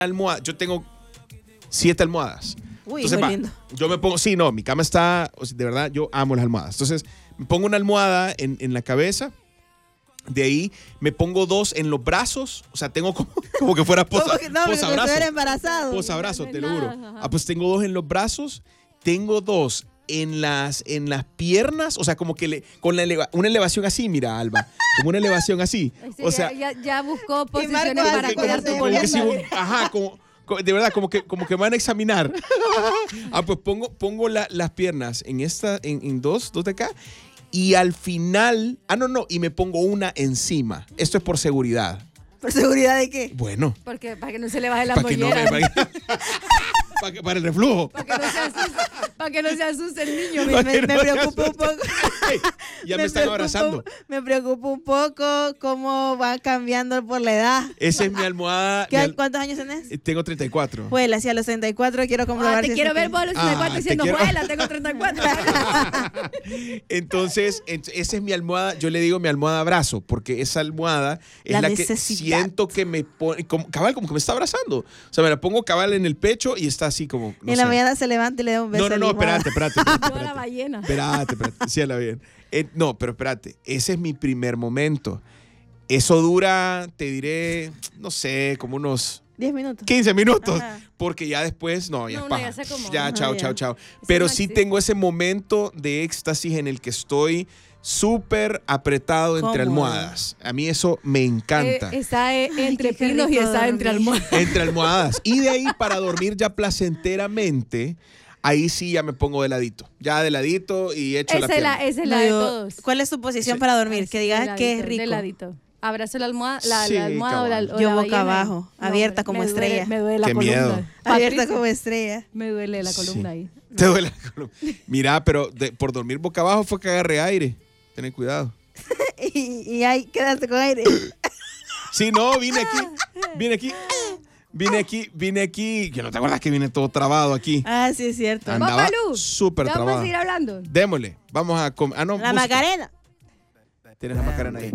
almohada. Yo tengo 7 almohadas. Uy, Entonces, muy lindo. yo me pongo, sí, no, mi cama está, de verdad, yo amo las almohadas. Entonces, me pongo una almohada en la cabeza. De ahí me pongo 2 en los brazos. O sea, tengo como que fuera posabrazo. Embarazado. Posabrazo, No, te no lo es juro. nada, ajá. Pues tengo 2 en los brazos. Tengo 2 en las piernas. O sea, como que una elevación así, mira, Alba. Como una elevación así. Sí, O sea, ya buscó posiciones Marco para hace cuidar tu como que si columna. ajá, de verdad, como que me van a examinar. Pues pongo las piernas en dos de acá. Y al final, y me pongo una encima. Esto es por seguridad. ¿Por seguridad de qué? Bueno. Porque para que no se le baje la Para que no mollera. para el reflujo. Para que no se asuste el niño. Me preocupa un poco. Ya me están abrazando. Me preocupa un poco cómo va cambiando por la edad. Esa es mi almohada. ¿Cuántos años tenés? Tengo 34. Pues, hacia los 34 quiero comprobar. Te si quiero eso ver vos a los 64 diciendo, juela, tengo 34. Entonces, esa es mi almohada. Yo le digo mi almohada abrazo, porque esa almohada es la que siento que me pone, cabal, como que me está abrazando. O sea, me la pongo cabal en el pecho y está así como. En la mañana se levanta y le da un beso. No, espérate. Yo a la ballena. Espérate. Sí, a la bien. No, pero espérate. Ese es mi primer momento. Eso dura, te diré, no sé, como unos 10 minutos. 15 minutos. Ajá. Porque ya después, ya es paja. ya se acomoda. Ya, Ajá, chao. Eso Pero no sí existe. tengo ese momento de éxtasis en el que estoy súper apretado entre Cómodo. almohadas. A mí eso me encanta. Está entre qué pinos y rico está entre dormir. almohadas. Entre almohadas. Y de ahí para dormir ya placenteramente, ahí sí ya me pongo de ladito. Ya de ladito y echo la pierna. Esa es la de todos. ¿Cuál es tu posición para dormir? Que digas que es rico. De ladito. Abrazo la almohada, la Sí, almohada o la cabal. o Yo la boca ballena. abajo, abierta como estrella. Me duele la Qué columna. miedo. Abierta Patricia, como estrella. me duele la Sí. columna ahí. Te duele la columna. Mira, pero por dormir boca abajo fue que agarré aire. Ten cuidado. y ahí quedaste con aire. Sí, no, vine aquí. Que no te acuerdas que vine todo trabado aquí. Ah, sí, es cierto. Andaba Papalú, súper ¿ya trabado. vamos a seguir hablando? Démosle. Vamos a comer. No, La música. Macarena. Tienes la Macarena ahí.